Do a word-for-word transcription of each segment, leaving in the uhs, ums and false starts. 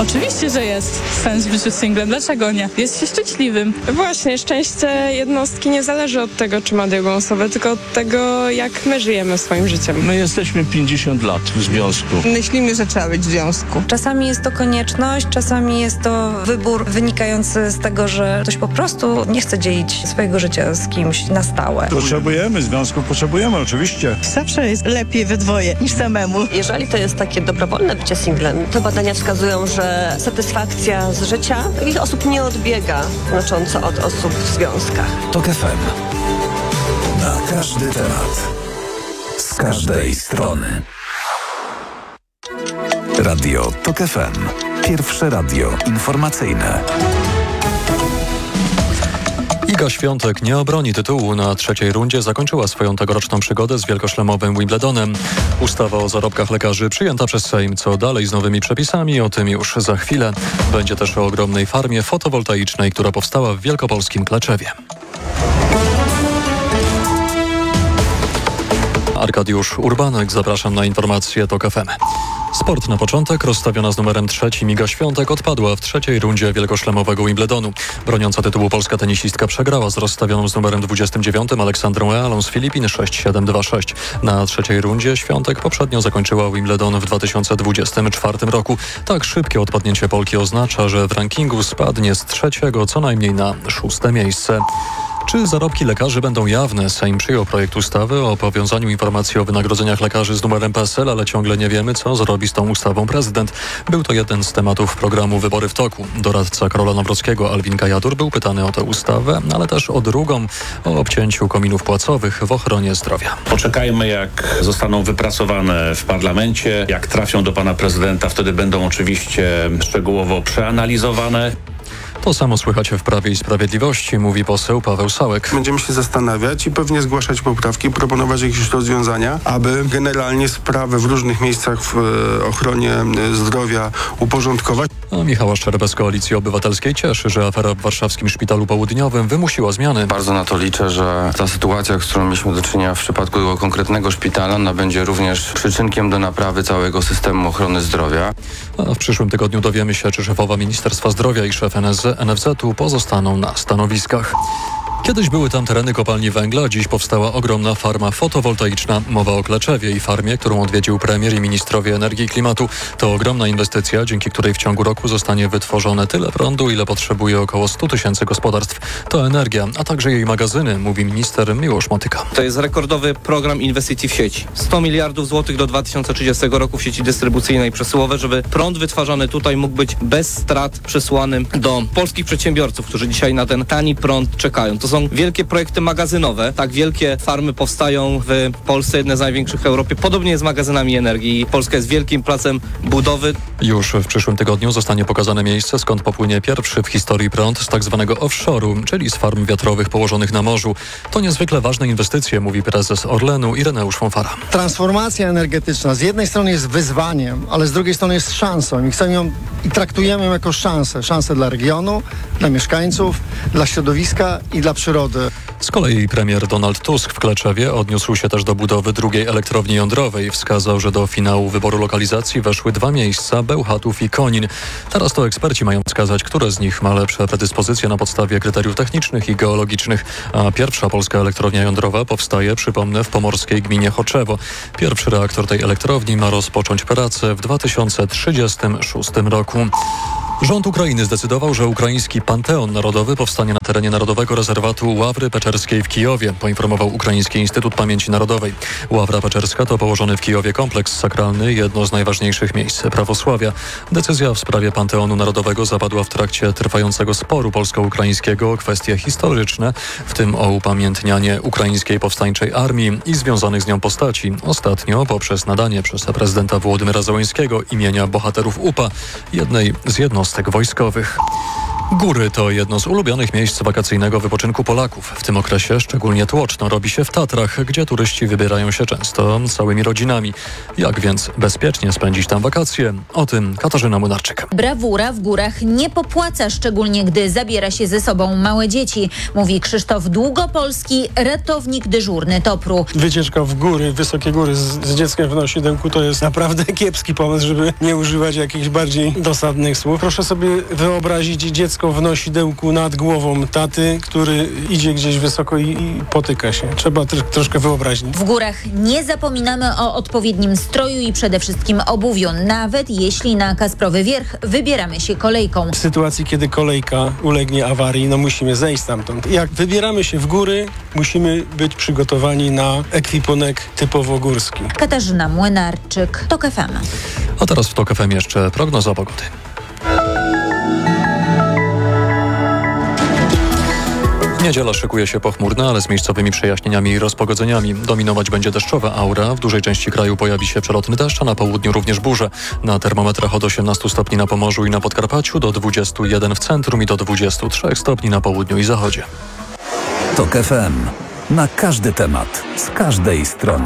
Oczywiście, że jest sens w życiu singlem. Dlaczego nie? Jest się szczęśliwym. Właśnie, szczęście jednostki nie zależy od tego, czy ma drugą osobę, tylko od tego, jak my żyjemy swoim życiem. My jesteśmy pięćdziesiąt lat w związku. Myślimy, że trzeba być w związku. Czasami jest to konieczność, czasami jest to wybór wynikający z tego, że ktoś po prostu nie chce dzielić swojego życia z kimś na stałe. Potrzebujemy związku, potrzebujemy oczywiście. Zawsze jest lepiej we dwoje niż samemu. Jeżeli to jest takie dobrowolne bycie singlem, to badania wskazują, że satysfakcja z życia takich osób nie odbiega znacząco od osób w związkach. TOK F M. Na każdy temat. Z każdej strony. Radio TOK F M. Pierwsze radio informacyjne. Iga Świątek nie obroni tytułu. Na trzeciej rundzie zakończyła swoją tegoroczną przygodę z wielkoszlemowym Wimbledonem. Ustawa o zarobkach lekarzy przyjęta przez Sejm. Co dalej z nowymi przepisami? O tym już za chwilę. Będzie też o ogromnej farmie fotowoltaicznej, która powstała w wielkopolskim Kleczewie. Arkadiusz Urbanek, zapraszam na informacje TOK F M. Sport na początek. Rozstawiona z numerem trzecim Iga Świątek odpadła w trzeciej rundzie wielkoszlemowego Wimbledonu. Broniąca tytułu polska tenisistka przegrała z rozstawioną z numerem dwudziestym dziewiątym Aleksandrą Realą z Filipin sześć siedem dwa sześć. Na trzeciej rundzie Świątek poprzednio zakończyła Wimbledon w dwa tysiące dwudziestym czwartym roku. Tak szybkie odpadnięcie Polki oznacza, że w rankingu spadnie z trzeciego co najmniej na szóste miejsce. Czy zarobki lekarzy będą jawne? Sejm przyjął projekt ustawy o powiązaniu informacji o wynagrodzeniach lekarzy z numerem P E S E L, ale ciągle nie wiemy, co zrobi z tą ustawą prezydent. Był to jeden z tematów programu Wybory w toku. Doradca Karola Nawrockiego Alwin Kajadur był pytany o tę ustawę, ale też o drugą, o obcięciu kominów płacowych w ochronie zdrowia. Poczekajmy, jak zostaną wypracowane w parlamencie, jak trafią do pana prezydenta, wtedy będą oczywiście szczegółowo przeanalizowane. To samo słychać w Prawie i Sprawiedliwości, mówi poseł Paweł Sałek. Będziemy się zastanawiać i pewnie zgłaszać poprawki, proponować jakieś rozwiązania, aby generalnie sprawy w różnych miejscach w ochronie zdrowia uporządkować. A Michała Szczerbę z Koalicji Obywatelskiej cieszy, że afera w warszawskim Szpitalu Południowym wymusiła zmiany. Bardzo na to liczę, że ta sytuacja, z którą mieliśmy do czynienia w przypadku tego konkretnego szpitala, ona będzie również przyczynkiem do naprawy całego systemu ochrony zdrowia. A w przyszłym tygodniu dowiemy się, czy szefowa Ministerstwa Zdrowia i szef N F Z-u pozostaną na stanowiskach. Kiedyś były tam tereny kopalni węgla, dziś powstała ogromna farma fotowoltaiczna. Mowa o Kleczewie i farmie, którą odwiedził premier i ministrowie energii i klimatu. To ogromna inwestycja, dzięki której w ciągu roku zostanie wytworzone tyle prądu, ile potrzebuje około stu tysięcy gospodarstw. To energia, a także jej magazyny, mówi minister Miłosz Motyka. To jest rekordowy program inwestycji w sieci. sto miliardów złotych do dwa tysiące trzydziestego roku w sieci dystrybucyjnej i przesyłowe, żeby prąd wytwarzany tutaj mógł być bez strat przesłany do polskich przedsiębiorców, którzy dzisiaj na ten tani prąd czekają. To są wielkie projekty magazynowe. Tak wielkie farmy powstają w Polsce, jedne z największych w Europie. Podobnie jest z magazynami energii. Polska jest wielkim placem budowy. Już w przyszłym tygodniu zostanie pokazane miejsce, skąd popłynie pierwszy w historii prąd z tak zwanego offshore'u, czyli z farm wiatrowych położonych na morzu. To niezwykle ważne inwestycje, mówi prezes Orlenu Ireneusz Fonfara. Transformacja energetyczna z jednej strony jest wyzwaniem, ale z drugiej strony jest szansą i chcemy ją i traktujemy ją jako szansę. Szansę dla regionu, dla mieszkańców, dla środowiska i dla przyrody. Z kolei premier Donald Tusk w Kleczewie odniósł się też do budowy drugiej elektrowni jądrowej. Wskazał, że do finału wyboru lokalizacji weszły dwa miejsca, Bełchatów i Konin. Teraz to eksperci mają wskazać, które z nich ma lepsze predyspozycje na podstawie kryteriów technicznych i geologicznych. A pierwsza polska elektrownia jądrowa powstaje, przypomnę, w pomorskiej gminie Choczewo. Pierwszy reaktor tej elektrowni ma rozpocząć pracę w dwa tysiące trzydziestym szóstym roku. Rząd Ukrainy zdecydował, że ukraiński Panteon Narodowy powstanie na terenie Narodowego Rezerwatu Ławry Peczerskiej w Kijowie, poinformował Ukraiński Instytut Pamięci Narodowej. Ławra Peczerska to położony w Kijowie kompleks sakralny, jedno z najważniejszych miejsc prawosławia. Decyzja w sprawie Panteonu Narodowego zapadła w trakcie trwającego sporu polsko-ukraińskiego o kwestie historyczne, w tym o upamiętnianie ukraińskiej powstańczej armii i związanych z nią postaci. Ostatnio poprzez nadanie przez prezydenta Wołodymyra Zełenskiego imienia bohaterów U P A, jednej z jednostek wojskowych. Góry to jedno z ulubionych miejsc wakacyjnego wypoczynku Polaków. W tym okresie szczególnie tłoczno robi się w Tatrach, gdzie turyści wybierają się często całymi rodzinami. Jak więc bezpiecznie spędzić tam wakacje? O tym Katarzyna Młynarczyk. Brawura w górach nie popłaca, szczególnie gdy zabiera się ze sobą małe dzieci, mówi Krzysztof Długopolski, ratownik dyżurny Topru. Wycieczka w góry, wysokie góry z, z dzieckiem w nosidełku to jest naprawdę kiepski pomysł, żeby nie używać jakichś bardziej dosadnych słów. Proszę sobie wyobrazić dziecko w nosidełku nad głową taty, który idzie gdzieś wysoko i, i potyka się. Trzeba tr- troszkę wyobraźni. W górach nie zapominamy o odpowiednim stroju i przede wszystkim obuwiu, nawet jeśli na Kasprowy Wierch wybieramy się kolejką. W sytuacji, kiedy kolejka ulegnie awarii, no musimy zejść stamtąd. Jak wybieramy się w góry, musimy być przygotowani na ekwipunek typowo górski. Katarzyna Młynarczyk, TOK F M. A teraz w TOK F M jeszcze prognoza pogody. Niedziela szykuje się pochmurna, ale z miejscowymi przejaśnieniami i rozpogodzeniami. Dominować będzie deszczowa aura. W dużej części kraju pojawi się przelotny deszcz, a na południu również burze. Na termometrach od osiemnastu stopni na Pomorzu i na Podkarpaciu, do dwudziestu jeden w centrum i do dwudziestu trzech stopni na południu i zachodzie. TOK F M. Na każdy temat, z każdej strony.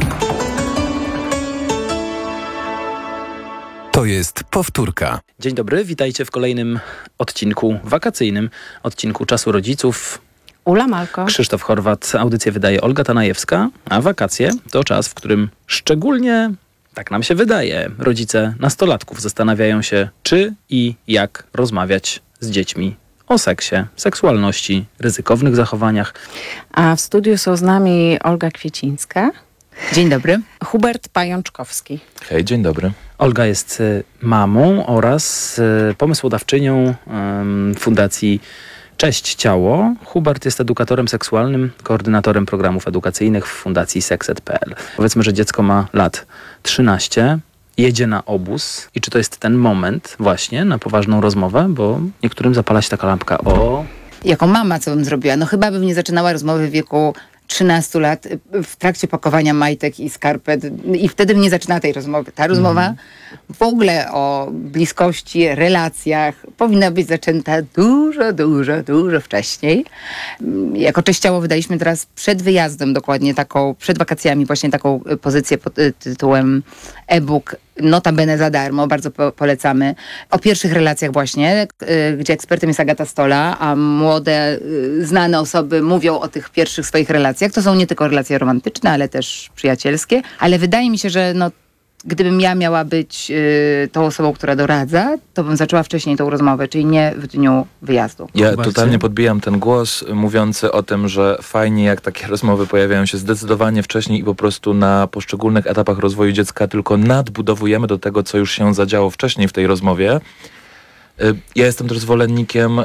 To jest powtórka. Dzień dobry, witajcie w kolejnym odcinku wakacyjnym, odcinku Czasu Rodziców. Ula Malko. Krzysztof Horwat, audycję wydaje Olga Tanajewska, a wakacje to czas, w którym szczególnie, tak nam się wydaje, rodzice nastolatków zastanawiają się, czy i jak rozmawiać z dziećmi o seksie, seksualności, ryzykownych zachowaniach. A w studiu są z nami Olga Kwiecińska. Dzień dobry. Hubert Pajączkowski. Hej, dzień dobry. Olga jest mamą oraz pomysłodawczynią um, Fundacji Cześć Ciało. Hubert jest edukatorem seksualnym, koordynatorem programów edukacyjnych w Fundacji sekset kropka p l. Powiedzmy, że dziecko ma lat trzynaście, jedzie na obóz i czy to jest ten moment właśnie na poważną rozmowę, bo niektórym zapala się taka lampka o... Jako mama co bym zrobiła? No chyba bym nie zaczynała rozmowy w wieku trzynastu lat w trakcie pakowania majtek i skarpet i wtedy bym nie zaczynała tej rozmowy. Ta rozmowa mm. w ogóle o bliskości, relacjach powinna być zaczęta dużo, dużo, dużo wcześniej. Jako Cześć Ciało wydaliśmy teraz przed wyjazdem dokładnie taką, przed wakacjami właśnie taką pozycję pod tytułem e-book notabene za darmo, bardzo po- polecamy. O pierwszych relacjach właśnie, y, gdzie ekspertem jest Agata Stola, a młode, y, znane osoby mówią o tych pierwszych swoich relacjach. To są nie tylko relacje romantyczne, ale też przyjacielskie. Ale wydaje mi się, że no, gdybym ja miała być y, tą osobą, która doradza, to bym zaczęła wcześniej tą rozmowę, czyli nie w dniu wyjazdu. Ja totalnie podbijam ten głos mówiący o tym, że fajnie jak takie rozmowy pojawiają się zdecydowanie wcześniej i po prostu na poszczególnych etapach rozwoju dziecka tylko nadbudowujemy do tego, co już się zadziało wcześniej w tej rozmowie. Y, ja jestem też zwolennikiem y,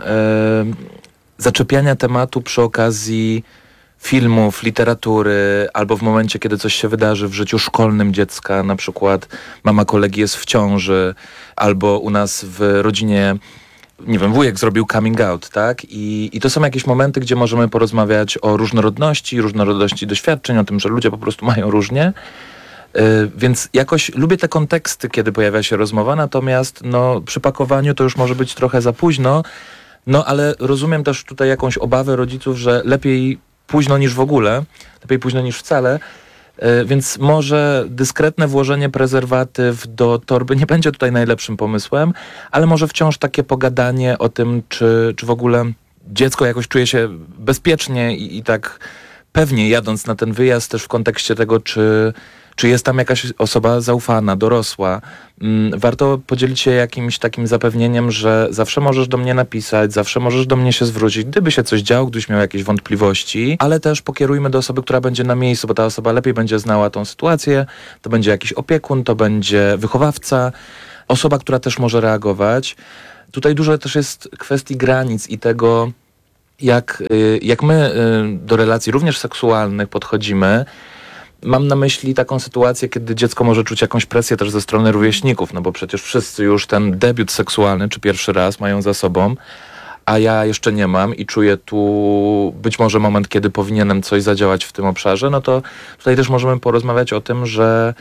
zaczepiania tematu przy okazji filmów, literatury, albo w momencie, kiedy coś się wydarzy w życiu szkolnym dziecka, na przykład mama kolegi jest w ciąży, albo u nas w rodzinie, nie wiem, wujek zrobił coming out, tak? I, i to są jakieś momenty, gdzie możemy porozmawiać o różnorodności, różnorodności doświadczeń, o tym, że ludzie po prostu mają różnie. Yy, więc jakoś lubię te konteksty, kiedy pojawia się rozmowa, natomiast no, przy pakowaniu to już może być trochę za późno, no ale rozumiem też tutaj jakąś obawę rodziców, że lepiej późno niż w ogóle, lepiej późno niż wcale, yy, więc może dyskretne włożenie prezerwatyw do torby nie będzie tutaj najlepszym pomysłem, ale może wciąż takie pogadanie o tym, czy, czy w ogóle dziecko jakoś czuje się bezpiecznie i, i tak pewnie jadąc na ten wyjazd też w kontekście tego, czy, czy jest tam jakaś osoba zaufana, dorosła. Mm, warto podzielić się jakimś takim zapewnieniem, że zawsze możesz do mnie napisać, zawsze możesz do mnie się zwrócić, gdyby się coś działo, gdybyś miał jakieś wątpliwości, ale też pokierujmy do osoby, która będzie na miejscu, bo ta osoba lepiej będzie znała tą sytuację, to będzie jakiś opiekun, to będzie wychowawca, osoba, która też może reagować. Tutaj dużo też jest kwestii granic i tego, jak, jak my do relacji również seksualnych podchodzimy. Mam na myśli taką sytuację, kiedy dziecko może czuć jakąś presję też ze strony rówieśników, no bo przecież wszyscy już ten debiut seksualny, czy pierwszy raz mają za sobą, a ja jeszcze nie mam i czuję tu być może moment, kiedy powinienem coś zadziałać w tym obszarze, no to tutaj też możemy porozmawiać o tym, że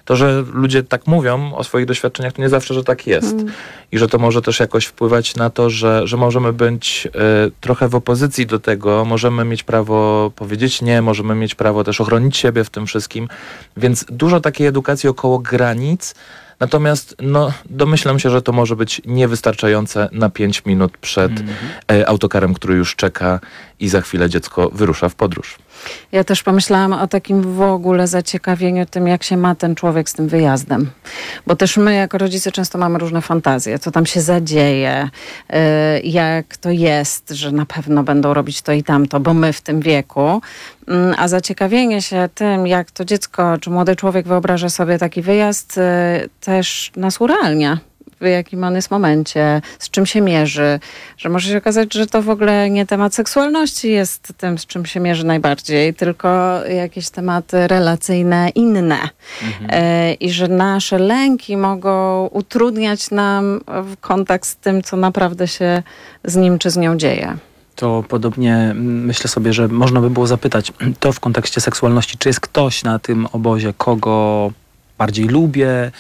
To, że ludzie tak mówią o swoich doświadczeniach, to nie zawsze, że tak jest. Mm. I że to może też jakoś wpływać na to, że, że możemy być y, trochę w opozycji do tego, możemy mieć prawo powiedzieć nie, możemy mieć prawo też ochronić siebie w tym wszystkim. Więc dużo takiej edukacji około granic. Natomiast no, domyślam się, że to może być niewystarczające na pięć minut przed mm-hmm. e, autokarem, który już czeka i za chwilę dziecko wyrusza w podróż. Ja też pomyślałam o takim w ogóle zaciekawieniu tym, jak się ma ten człowiek z tym wyjazdem. Bo też my jako rodzice często mamy różne fantazje, co tam się zadzieje, yy, jak to jest, że na pewno będą robić to i tamto, bo my w tym wieku. Yy, a zaciekawienie się tym, jak to dziecko czy młody człowiek wyobraża sobie taki wyjazd, yy, też nas urealnia. W jakim on jest momencie, z czym się mierzy, że może się okazać, że to w ogóle nie temat seksualności jest tym, z czym się mierzy najbardziej, tylko jakieś tematy relacyjne inne. Mhm. E, I że nasze lęki mogą utrudniać nam kontakt z tym, co naprawdę się z nim czy z nią dzieje. To podobnie myślę sobie, że można by było zapytać to w kontekście seksualności, czy jest ktoś na tym obozie, kogo bardziej lubię,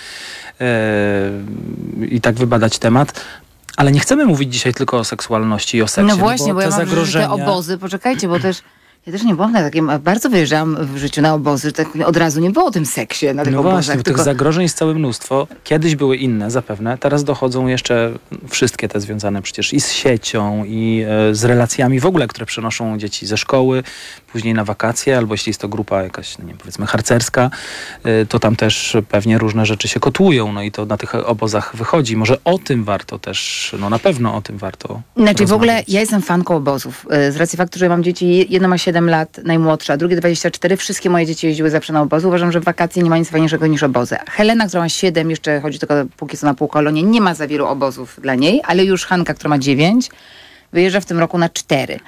i tak wybadać temat. Ale nie chcemy mówić dzisiaj tylko o seksualności i o seksie. No właśnie, bo, bo te ja mam zagrożenia... te obozy, poczekajcie, bo też ja też nie byłam na takim, bardzo wyjeżdżałam w życiu na obozy, tak od razu nie było o tym seksie na tych no obozach. Właśnie, tylko... tych zagrożeń jest całe mnóstwo. Kiedyś były inne zapewne, teraz dochodzą jeszcze wszystkie te związane przecież i z siecią, i e, z relacjami w ogóle, które przenoszą dzieci ze szkoły, później na wakacje, albo jeśli jest to grupa jakaś, nie wiem, powiedzmy harcerska, e, to tam też pewnie różne rzeczy się kotłują, no i to na tych obozach wychodzi. Może o tym warto też, no na pewno o tym warto Znaczy rozmawiać. w ogóle ja jestem fanką obozów. Z racji faktu, że mam dzieci, jedno ma siedem lat, najmłodsza, drugie dwadzieścia cztery, wszystkie moje dzieci jeździły zawsze na obozy. Uważam, że w wakacje nie ma nic fajniejszego niż obozy. Helena, która ma siedem, jeszcze chodzi tylko póki co na półkolonie, nie ma za wielu obozów dla niej, ale już Hanka, która ma dziewięć, wyjeżdża w tym roku na cztery.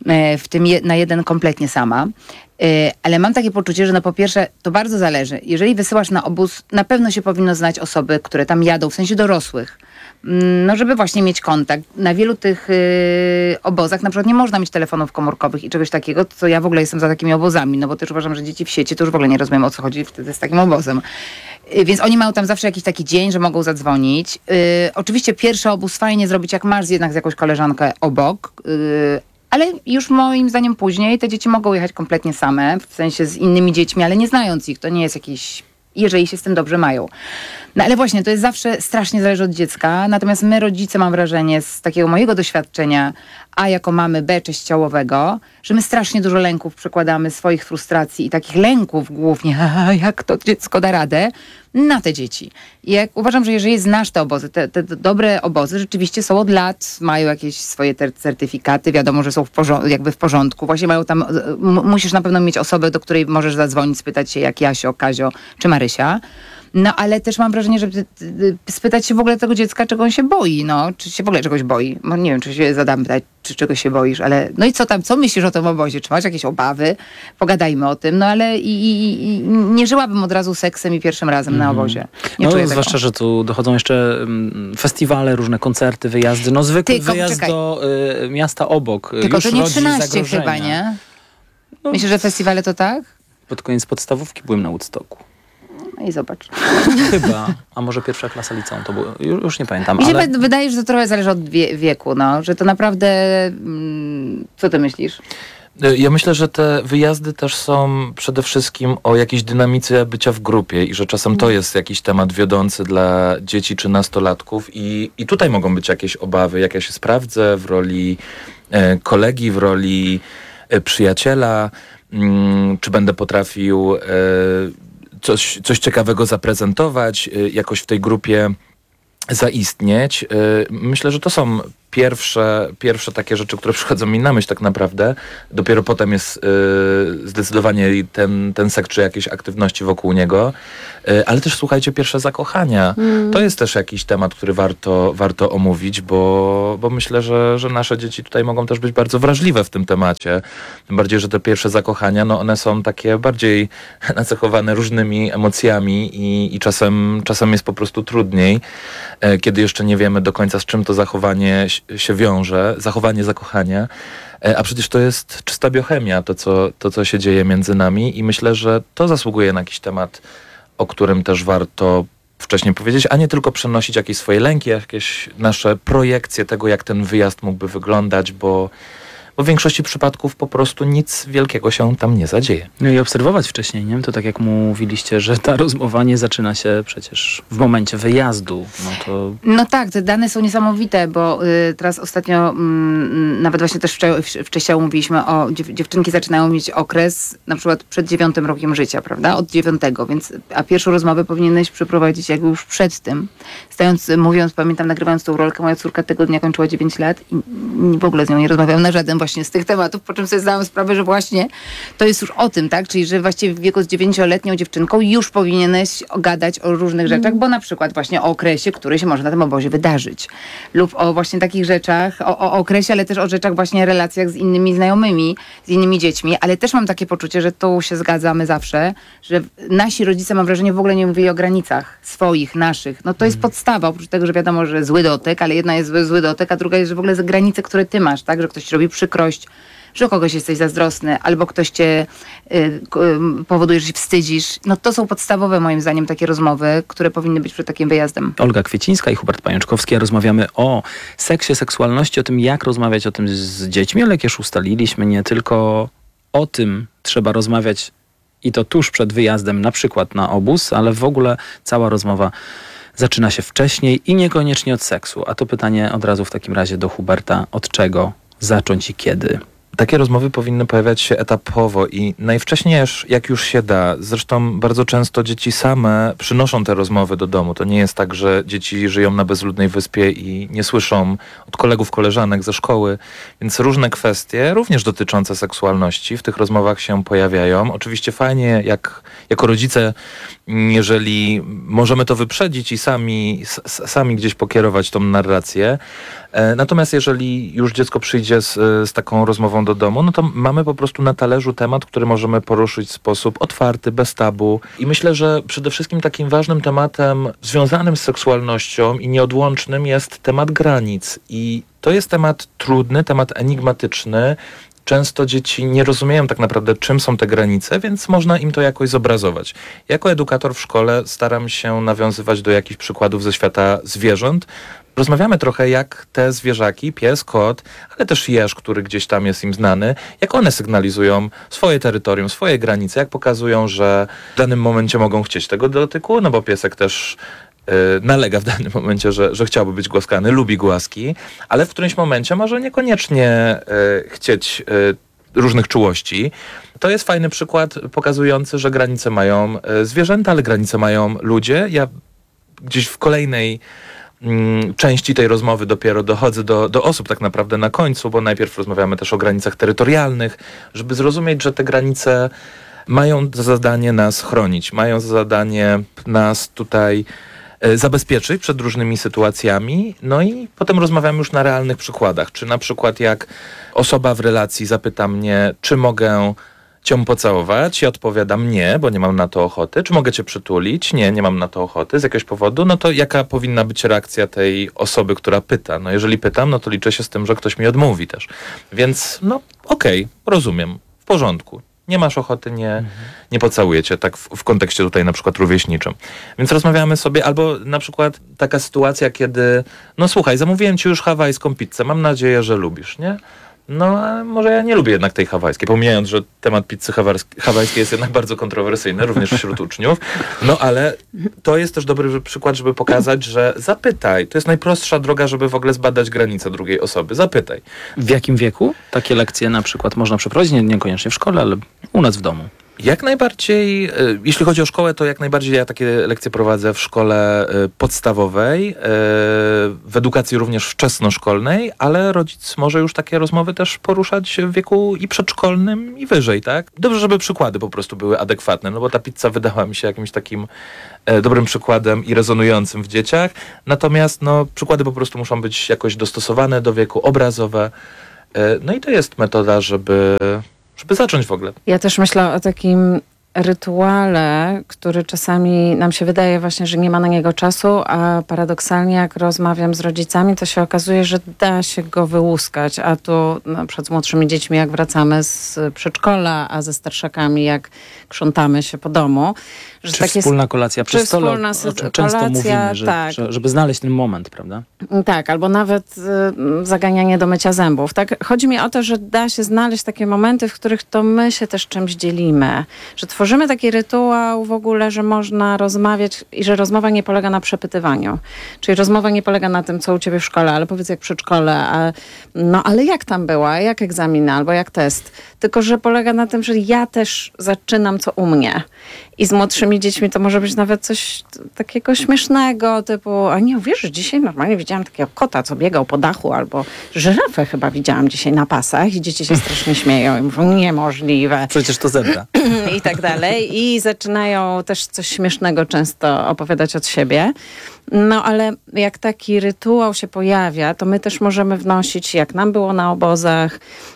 W tym je, na jeden kompletnie sama. Ale mam takie poczucie, że no po pierwsze, to bardzo zależy. Jeżeli wysyłasz na obóz, na pewno się powinno znać osoby, które tam jadą, w sensie dorosłych. No, żeby właśnie mieć kontakt. Na wielu tych yy, obozach na przykład nie można mieć telefonów komórkowych i czegoś takiego, co ja w ogóle jestem za takimi obozami, no bo też uważam, że dzieci w sieci to już w ogóle nie rozumiem, o co chodzi wtedy z takim obozem. Yy, więc oni mają tam zawsze jakiś taki dzień, że mogą zadzwonić. Yy, oczywiście pierwszy obóz fajnie zrobić, jak masz jednak z jakąś koleżankę obok, yy, ale już moim zdaniem później te dzieci mogą jechać kompletnie same, w sensie z innymi dziećmi, ale nie znając ich. To nie jest jakiś... jeżeli się z tym dobrze mają. No ale właśnie, to jest zawsze strasznie zależy od dziecka, natomiast my rodzice, mam wrażenie, z takiego mojego doświadczenia, a jako mamy B częściołowego, że my strasznie dużo lęków przekładamy, swoich frustracji i takich lęków głównie, jak to dziecko da radę, na te dzieci. I jak uważam, że jeżeli znasz te obozy, te, te dobre obozy rzeczywiście są od lat, mają jakieś swoje te certyfikaty, wiadomo, że są w porządku, jakby w porządku. Właśnie mają tam, m- musisz na pewno mieć osobę, do której możesz zadzwonić, spytać się jak Jasio, Kazio czy Marysia. No ale też mam wrażenie, że spytać się w ogóle tego dziecka, czego on się boi, no. Czy się w ogóle czegoś boi? No, nie wiem, czy się zadam pytać, czy czegoś się boisz, ale no i co tam, co myślisz o tym obozie? Czy masz jakieś obawy? Pogadajmy o tym, no ale i, i, i nie żyłabym od razu seksem i pierwszym razem mm. na obozie. Nie no czuję zwłaszcza, tego. że tu dochodzą jeszcze um, festiwale, różne koncerty, wyjazdy, no zwykły Tylko, wyjazd czekaj. do y, miasta obok. Tylko już to nie rodzi trzynaście zagrożenia. chyba, nie? No, Myślisz, że festiwale to tak? Pod koniec podstawówki byłem na Woodstocku. No i zobacz. Chyba, a może pierwsza klasa liceum to było, już, już nie pamiętam. Mi się ale... wydaje, że to trochę zależy od wie- wieku, no. Że to naprawdę... Mm, co ty myślisz? Ja myślę, że te wyjazdy też są przede wszystkim o jakiejś dynamice bycia w grupie i że czasem to jest jakiś temat wiodący dla dzieci czy nastolatków i, i tutaj mogą być jakieś obawy, jak ja się sprawdzę w roli e, kolegi, w roli e, przyjaciela, mm, czy będę potrafił e, coś, coś ciekawego zaprezentować, e, jakoś w tej grupie zaistnieć. Myślę, że to są pierwsze, pierwsze takie rzeczy, które przychodzą mi na myśl tak naprawdę. Dopiero potem jest yy, zdecydowanie ten, ten seks czy jakieś aktywności wokół niego. Yy, ale też słuchajcie, pierwsze zakochania. Mm. To jest też jakiś temat, który warto, warto omówić, bo, bo myślę, że, że nasze dzieci tutaj mogą też być bardzo wrażliwe w tym temacie. Tym bardziej, że te pierwsze zakochania, no one są takie bardziej nacechowane różnymi emocjami i, i czasem, czasem jest po prostu trudniej, yy, kiedy jeszcze nie wiemy do końca, z czym to zachowanie się wiąże, zachowanie zakochania, a przecież to jest czysta biochemia, to co, to co się dzieje między nami i myślę, że to zasługuje na jakiś temat o którym też warto wcześniej powiedzieć, a nie tylko przenosić jakieś swoje lęki, jakieś nasze projekcje tego, jak ten wyjazd mógłby wyglądać, bo Bo w większości przypadków po prostu nic wielkiego się tam nie zadzieje. No i obserwować wcześniej, nie? To tak jak mówiliście, że ta rozmowa nie zaczyna się przecież w momencie wyjazdu. No to... No tak, te dane są niesamowite, bo y, teraz ostatnio mm, nawet właśnie też wcze- wcześniej mówiliśmy o dziew- dziewczynki zaczynają mieć okres na przykład przed dziewiątym rokiem życia, prawda? Od dziewiątego, więc a pierwszą rozmowę powinieneś przeprowadzić jakby już przed tym. Stając, mówiąc, pamiętam, nagrywając tą rolkę, moja córka tego dnia kończyła dziewięć lat i, i w ogóle z nią nie rozmawiałam na żaden właśnie z tych tematów, po czym sobie zdałam sprawę, że właśnie to jest już o tym, tak? Czyli, że właściwie w wieku z dziewięcioletnią dziewczynką już powinieneś gadać o różnych rzeczach, bo na przykład właśnie o okresie, który się może na tym obozie wydarzyć. Lub o właśnie takich rzeczach, o, o okresie, ale też o rzeczach właśnie relacjach z innymi znajomymi, z innymi dziećmi, ale też mam takie poczucie, że tu się zgadzamy zawsze, że nasi rodzice, mam wrażenie, w ogóle nie mówili o granicach swoich, naszych. No to jest podstawa, oprócz tego, że wiadomo, że zły dotyk, ale jedna jest zły, zły dotyk, a druga jest, że w ogóle granice, które ty masz, tak? Że ktoś ci robi przykrość, że o kogoś jesteś zazdrosny, albo ktoś cię y, y, powoduje, że się wstydzisz. No to są podstawowe moim zdaniem takie rozmowy, które powinny być przed takim wyjazdem. Olga Kwiecińska i Hubert Pajączkowski, a rozmawiamy o seksie, seksualności, o tym, jak rozmawiać o tym z dziećmi, ale jak już ustaliliśmy, nie tylko o tym trzeba rozmawiać i to tuż przed wyjazdem, na przykład na obóz, ale w ogóle cała rozmowa zaczyna się wcześniej i niekoniecznie od seksu. A to pytanie od razu w takim razie do Huberta, od czego zacząć i kiedy? Takie rozmowy powinny pojawiać się etapowo i najwcześniej, jak już się da. Zresztą bardzo często dzieci same przynoszą te rozmowy do domu. To nie jest tak, że dzieci żyją na bezludnej wyspie i nie słyszą od kolegów, koleżanek ze szkoły. Więc różne kwestie, również dotyczące seksualności, w tych rozmowach się pojawiają. Oczywiście fajnie, jak jako rodzice, jeżeli możemy to wyprzedzić i sami, s- sami gdzieś pokierować tą narrację. Natomiast jeżeli już dziecko przyjdzie z, z taką rozmową do domu, no to mamy po prostu na talerzu temat, który możemy poruszyć w sposób otwarty, bez tabu. I myślę, że przede wszystkim takim ważnym tematem związanym z seksualnością i nieodłącznym jest temat granic. I to jest temat trudny, temat enigmatyczny. Często dzieci nie rozumieją tak naprawdę, czym są te granice, więc można im to jakoś zobrazować. Jako edukator w szkole staram się nawiązywać do jakichś przykładów ze świata zwierząt. Rozmawiamy trochę, jak te zwierzaki, pies, kot, ale też jeż, który gdzieś tam jest im znany, jak one sygnalizują swoje terytorium, swoje granice, jak pokazują, że w danym momencie mogą chcieć tego dotyku, no bo piesek też yy, nalega w danym momencie, że, że chciałby być głaskany, lubi głaski, ale w którymś momencie może niekoniecznie yy, chcieć yy, różnych czułości. To jest fajny przykład pokazujący, że granice mają yy, zwierzęta, ale granice mają ludzie. Ja gdzieś w kolejnej części tej rozmowy dopiero dochodzę do, do osób tak naprawdę na końcu, bo najpierw rozmawiamy też o granicach terytorialnych, żeby zrozumieć, że te granice mają za zadanie nas chronić, mają za zadanie nas tutaj e, zabezpieczyć przed różnymi sytuacjami, no i potem rozmawiamy już na realnych przykładach, czy na przykład jak osoba w relacji zapyta mnie, czy mogę cię pocałować, ja odpowiadam nie, bo nie mam na to ochoty. Czy mogę cię przytulić? Nie, nie mam na to ochoty z jakiegoś powodu. No to jaka powinna być reakcja tej osoby, która pyta? No jeżeli pytam, no to liczę się z tym, że ktoś mi odmówi też. Więc no okej, okay, rozumiem, w porządku. Nie masz ochoty, nie, mhm. nie pocałuję cię, tak w, w kontekście tutaj na przykład rówieśniczym. Więc rozmawiamy sobie, albo na przykład taka sytuacja, kiedy no słuchaj, zamówiłem ci już hawajską pizzę, mam nadzieję, że lubisz, nie? No, a może ja nie lubię jednak tej hawajskiej, pomijając, że temat pizzy hawajskiej jest jednak bardzo kontrowersyjny, również wśród uczniów. No, ale to jest też dobry przykład, żeby pokazać, że zapytaj. To jest najprostsza droga, żeby w ogóle zbadać granice drugiej osoby. Zapytaj. W jakim wieku takie lekcje na przykład można przeprowadzić? Nie, niekoniecznie w szkole, ale u nas w domu. Jak najbardziej, jeśli chodzi o szkołę, to jak najbardziej ja takie lekcje prowadzę w szkole podstawowej, w edukacji również wczesnoszkolnej, ale rodzic może już takie rozmowy też poruszać w wieku i przedszkolnym, i wyżej, tak? Dobrze, żeby przykłady po prostu były adekwatne, no bo ta pizza wydała mi się jakimś takim dobrym przykładem i rezonującym w dzieciach, natomiast no, przykłady po prostu muszą być jakoś dostosowane do wieku, obrazowe, no i to jest metoda, żeby... żeby zacząć w ogóle. Ja też myślę o takim rytuale, który czasami nam się wydaje właśnie, że nie ma na niego czasu, a paradoksalnie jak rozmawiam z rodzicami, to się okazuje, że da się go wyłuskać, a tu na przykład z młodszymi dziećmi jak wracamy z przedszkola, a ze starszakami jak krzątamy się po domu. Że Czy takie wspólna kolacja przy stole, o czym często kolacja, mówimy, że, tak. że, żeby znaleźć ten moment, prawda? Tak, albo nawet y, zaganianie do mycia zębów. Tak? Chodzi mi o to, że da się znaleźć takie momenty, w których to my się też czymś dzielimy. Że tworzymy taki rytuał w ogóle, że można rozmawiać i że rozmowa nie polega na przepytywaniu. Czyli rozmowa nie polega na tym, co u ciebie w szkole, ale powiedz jak w przedszkole, a, no ale jak tam była, jak egzamin, albo jak test. Tylko, że polega na tym, że ja też zaczynam, co u mnie. I z młodszymi dziećmi to może być nawet coś takiego śmiesznego, typu, a nie uwierzysz, dzisiaj normalnie widziałam takiego kota, co biegał po dachu, albo żyrafę chyba widziałam dzisiaj na pasach i dzieci się strasznie śmieją i mówią, niemożliwe. Przecież to zebra. I tak dalej. I zaczynają też coś śmiesznego często opowiadać od siebie. No ale jak taki rytuał się pojawia, to my też możemy wnosić, jak nam było na obozach,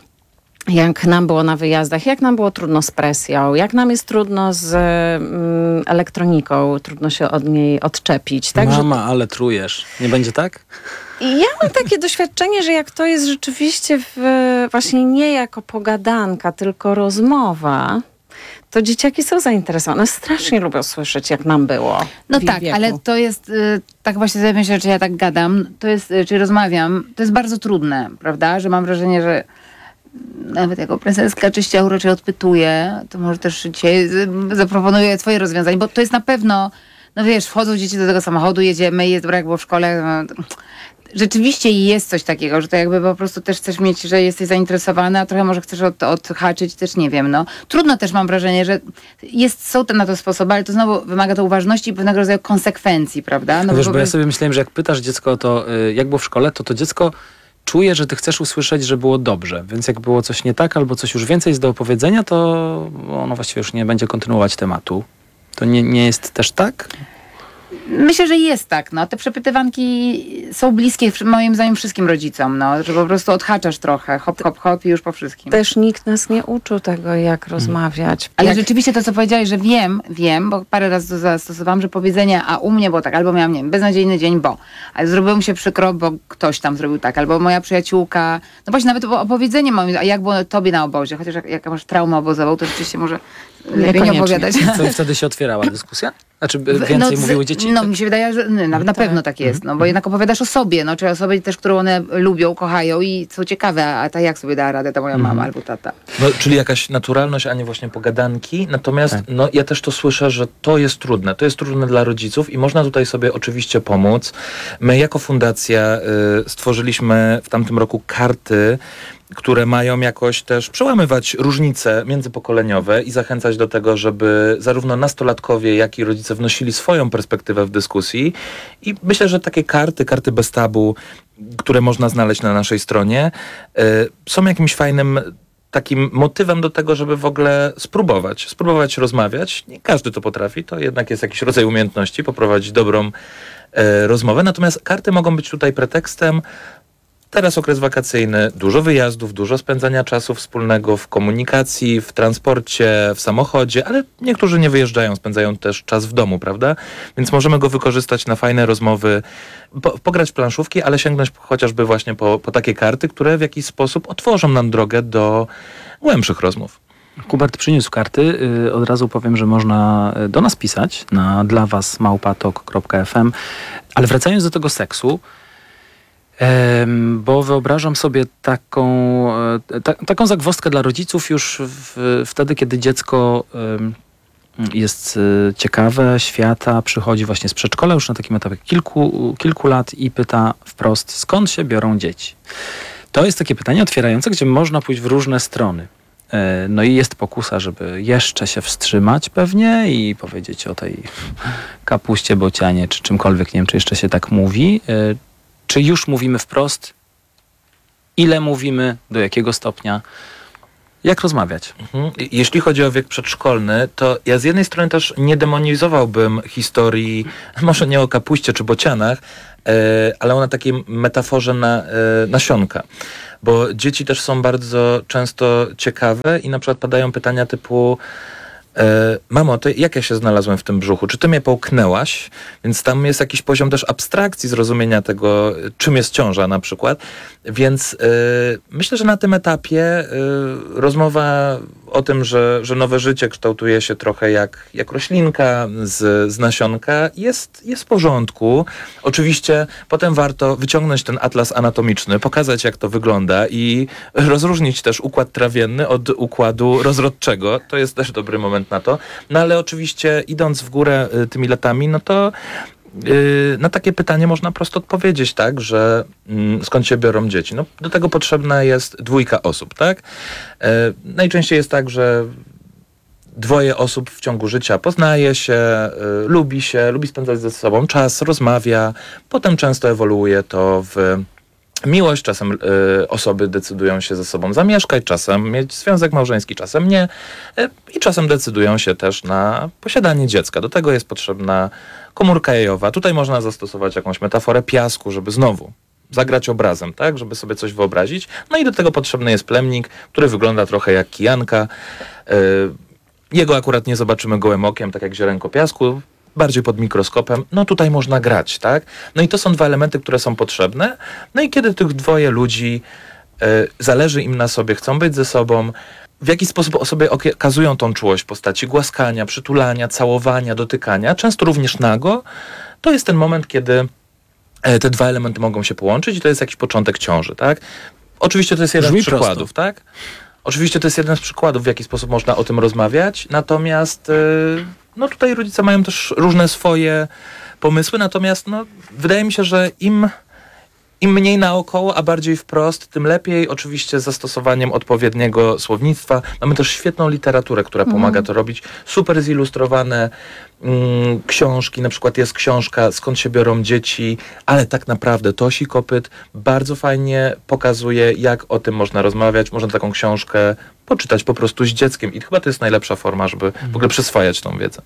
jak nam było na wyjazdach, jak nam było trudno z presją, jak nam jest trudno z mm, elektroniką, trudno się od niej odczepić. Tak? Mama, ale trujesz. Nie będzie tak? I ja mam takie doświadczenie, że jak to jest rzeczywiście w, właśnie nie jako pogadanka, tylko rozmowa, to dzieciaki są zainteresowane. Strasznie lubią słyszeć, jak nam było. No w ich tak, wieku. ale to jest, y, tak właśnie sobie myślę, czy ja tak gadam, to jest, y, czy rozmawiam, to jest bardzo trudne, prawda? Że mam wrażenie, że nawet jako prezeska czyście uroczy odpytuję, to może też dzisiaj zaproponuję twoje rozwiązanie, bo to jest na pewno, no wiesz, wchodzą dzieci do tego samochodu, jedziemy, jest brak, było w szkole. No, rzeczywiście jest coś takiego, że to jakby po prostu też chcesz mieć, że jesteś zainteresowany, a trochę może chcesz od, odhaczyć, też nie wiem, no. Trudno też mam wrażenie, że jest, są te na to sposoby, ale to znowu wymaga to uważności i pewnego rodzaju konsekwencji, prawda? No Wiesz, bo, bo ja sobie myślałem, że jak pytasz dziecko o to, jak było w szkole, to to dziecko czuje, że ty chcesz usłyszeć, że było dobrze. Więc jak było coś nie tak, albo coś już więcej jest do opowiedzenia, to ono właściwie już nie będzie kontynuować tematu. To nie, nie jest też tak? Myślę, że jest tak, no. Te przepytywanki są bliskie moim zdaniem wszystkim rodzicom, no. Że po prostu odhaczasz trochę, hop, hop, hop i już po wszystkim. Też nikt nas nie uczył tego, jak rozmawiać. Ale jak... rzeczywiście to, co powiedziałeś, że wiem, wiem, bo parę razy to zastosowałam, że powiedzenie, a u mnie było tak, albo miałam, nie wiem, beznadziejny dzień, bo, ale zrobiło mi się przykro, bo ktoś tam zrobił tak, albo moja przyjaciółka, no właśnie nawet opowiedzenie moim, a jak było tobie na obozie, chociaż jak, jak masz traumę obozową, to rzeczywiście może lepiej nie opowiadać. Co i wtedy się otwierała dyskusja? Znaczy więcej no, mówiły dzieci? No mi się wydaje, że no, na, na tak. pewno tak jest, no bo jednak opowiadasz o sobie, no czy osobie też, którą one lubią, kochają i są ciekawe, a ta jak sobie dała radę ta moja Mhm. mama albo tata. No, czyli jakaś naturalność, a nie właśnie pogadanki. Natomiast Tak. no, ja też to słyszę, że to jest trudne. To jest trudne dla rodziców i można tutaj sobie oczywiście pomóc. My jako fundacja y, stworzyliśmy w tamtym roku karty, które mają jakoś też przełamywać różnice międzypokoleniowe i zachęcać do tego, żeby zarówno nastolatkowie, jak i rodzice wnosili swoją perspektywę w dyskusji. I myślę, że takie karty, karty bez tabu, które można znaleźć na naszej stronie, y, są jakimś fajnym takim motywem do tego, żeby w ogóle spróbować. Spróbować rozmawiać. Nie każdy to potrafi, to jednak jest jakiś rodzaj umiejętności, poprowadzić dobrą e, rozmowę. Natomiast karty mogą być tutaj pretekstem. Teraz okres wakacyjny, dużo wyjazdów, dużo spędzania czasu wspólnego w komunikacji, w transporcie, w samochodzie, ale niektórzy nie wyjeżdżają, spędzają też czas w domu, prawda? Więc możemy go wykorzystać na fajne rozmowy, po, pograć w planszówki, ale sięgnąć chociażby właśnie po, po takie karty, które w jakiś sposób otworzą nam drogę do głębszych rozmów. Hubert przyniósł karty. Od razu powiem, że można do nas pisać na dla was małpa tok kropka f m. Ale wracając do tego seksu, bo wyobrażam sobie taką, ta, taką zagwozdkę dla rodziców już w, wtedy, kiedy dziecko jest ciekawe świata, przychodzi właśnie z przedszkola już na takim etapie kilku, kilku lat i pyta wprost, skąd się biorą dzieci? To jest takie pytanie otwierające, gdzie można pójść w różne strony. No i jest pokusa, żeby jeszcze się wstrzymać pewnie i powiedzieć o tej kapuście, bocianie, czy czymkolwiek, nie wiem, czy jeszcze się tak mówi. Czy już mówimy wprost? Ile mówimy? Do jakiego stopnia? Jak rozmawiać? Mhm. Jeśli chodzi o wiek przedszkolny, to ja z jednej strony też nie demonizowałbym historii, może nie o kapuście czy bocianach, ale o na takiej metaforze na, nasionka. Bo dzieci też są bardzo często ciekawe i na przykład padają pytania typu E, mamo, to jak ja się znalazłem w tym brzuchu? Czy ty mnie połknęłaś? Więc tam jest jakiś poziom też abstrakcji zrozumienia tego, czym jest ciąża na przykład. Więc e, myślę, że na tym etapie e, rozmowa o tym, że, że nowe życie kształtuje się trochę jak, jak roślinka z, z nasionka, jest, jest w porządku. Oczywiście potem warto wyciągnąć ten atlas anatomiczny, pokazać jak to wygląda i rozróżnić też układ trawienny od układu rozrodczego. To jest też dobry moment na to. No ale oczywiście idąc w górę y, tymi latami, no to Yy, na takie pytanie można prosto odpowiedzieć, tak, że yy, skąd się biorą dzieci? No, do tego potrzebna jest dwójka osób, tak? Yy, najczęściej jest tak, że dwoje osób w ciągu życia poznaje się, yy, lubi się, lubi spędzać ze sobą czas, rozmawia, potem często ewoluuje to w miłość, czasem y, osoby decydują się ze sobą zamieszkać, czasem mieć związek małżeński, czasem nie y, i czasem decydują się też na posiadanie dziecka. Do tego jest potrzebna komórka jajowa. Tutaj można zastosować jakąś metaforę piasku, żeby znowu zagrać obrazem, tak, żeby sobie coś wyobrazić. No i do tego potrzebny jest plemnik, który wygląda trochę jak kijanka. Y, jego akurat nie zobaczymy gołym okiem, tak jak ziarenko piasku, bardziej pod mikroskopem, no tutaj można grać, tak? No i to są dwa elementy, które są potrzebne. No i kiedy tych dwoje ludzi y, zależy im na sobie, chcą być ze sobą, w jaki sposób sobie okazują tą czułość w postaci głaskania, przytulania, całowania, dotykania, często również nago, to jest ten moment, kiedy y, te dwa elementy mogą się połączyć i to jest jakiś początek ciąży, tak? Oczywiście to jest jeden Brzmi z przykładów, prosto. Tak? Oczywiście to jest jeden z przykładów, w jaki sposób można o tym rozmawiać, natomiast y, no tutaj rodzice mają też różne swoje pomysły, natomiast no, wydaje mi się, że im, im mniej naokoło, a bardziej wprost, tym lepiej. Oczywiście z zastosowaniem odpowiedniego słownictwa. Mamy też świetną literaturę, która mhm. pomaga to robić. Super zilustrowane mm, książki. Na przykład jest książka Skąd się biorą dzieci, ale tak naprawdę Tosi Kopyt bardzo fajnie pokazuje, jak o tym można rozmawiać. Można taką książkę poczytać po prostu z dzieckiem i chyba to jest najlepsza forma, żeby mhm. w ogóle przyswajać tą wiedzę.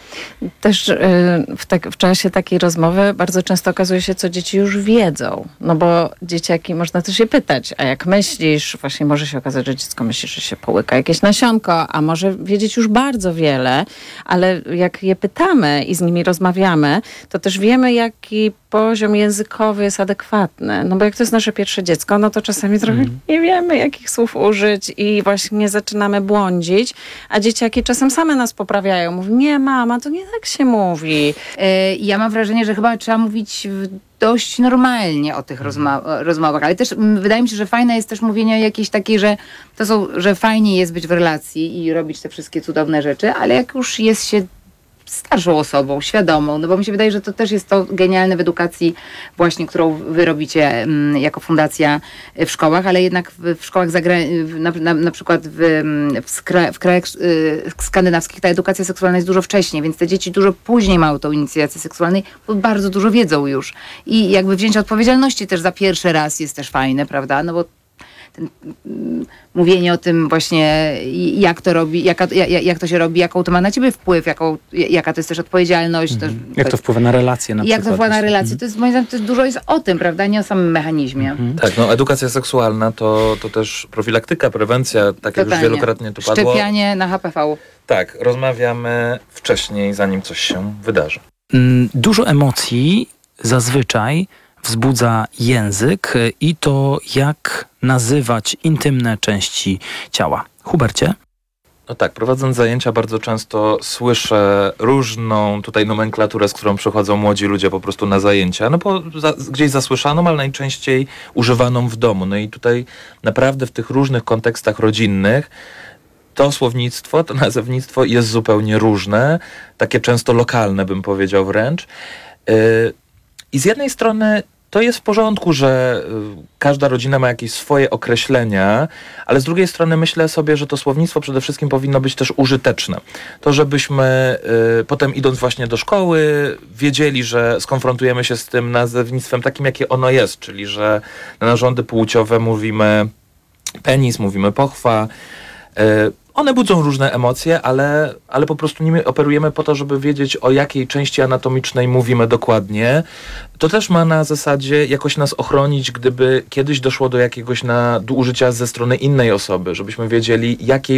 Też y, w, tak, w czasie takiej rozmowy bardzo często okazuje się, co dzieci już wiedzą. No bo dzieciaki, można też je pytać, a jak myślisz, właśnie może się okazać, że dziecko myśli, że się połyka jakieś nasionko, a może wiedzieć już bardzo wiele, ale jak je pytamy i z nimi rozmawiamy, to też wiemy, jaki poziom językowy jest adekwatny. No bo jak to jest nasze pierwsze dziecko, no to czasami trochę mm. nie wiemy, jakich słów użyć i właśnie zaczynamy błądzić, a dzieciaki czasem same nas poprawiają. Mówią, nie mama, to nie tak się mówi. Ja mam wrażenie, że chyba trzeba mówić dość normalnie o tych rozma- rozmowach, ale też m, wydaje mi się, że fajne jest też mówienie jakieś takie, że to są, że fajnie jest być w relacji i robić te wszystkie cudowne rzeczy, ale jak już jest się starszą osobą, świadomą, no bo mi się wydaje, że to też jest to genialne w edukacji właśnie, którą wy robicie m, jako fundacja w szkołach, ale jednak w, w szkołach zagra- na, na, na przykład w, w, skra- w krajach y, skandynawskich ta edukacja seksualna jest dużo wcześniej, więc te dzieci dużo później mają tą inicjację seksualną, bo bardzo dużo wiedzą już. I jakby wzięcie odpowiedzialności też za pierwszy raz jest też fajne, prawda? No bo ten, mm, mówienie o tym właśnie, jak to robi, jaka, jak, jak to się robi, jaką to ma na ciebie wpływ, jaką, jaka to jest też odpowiedzialność. Mhm. To, jak to wpływa na relacje na jak przykład. Jak to wpływa na relacje. Mhm. To jest, moim zdaniem, to jest, dużo jest o tym, prawda, nie o samym mechanizmie. Mhm. Tak, no edukacja seksualna to, to też profilaktyka, prewencja, tak jak Totalnie. już wielokrotnie tu padło. Szczepianie na H P V. Tak, rozmawiamy wcześniej, zanim coś się wydarzy. Dużo emocji zazwyczaj wzbudza język i to, jak nazywać intymne części ciała. Hubercie? No tak, prowadząc zajęcia bardzo często słyszę różną tutaj nomenklaturę, z którą przychodzą młodzi ludzie po prostu na zajęcia, no bo za, gdzieś zasłyszaną, ale najczęściej używaną w domu. No i tutaj naprawdę w tych różnych kontekstach rodzinnych to słownictwo, to nazewnictwo jest zupełnie różne, takie często lokalne, bym powiedział wręcz. Yy, I z jednej strony to jest w porządku, że każda rodzina ma jakieś swoje określenia, ale z drugiej strony myślę sobie, że to słownictwo przede wszystkim powinno być też użyteczne. To, żebyśmy y, potem idąc właśnie do szkoły wiedzieli, że skonfrontujemy się z tym nazewnictwem takim, jakie ono jest, czyli że na narządy płciowe mówimy penis, mówimy pochwa. Y, One budzą różne emocje, ale, ale po prostu nimi operujemy po to, żeby wiedzieć, o jakiej części anatomicznej mówimy dokładnie. To też ma na zasadzie jakoś nas ochronić, gdyby kiedyś doszło do jakiegoś nadużycia ze strony innej osoby, żebyśmy wiedzieli, jakiej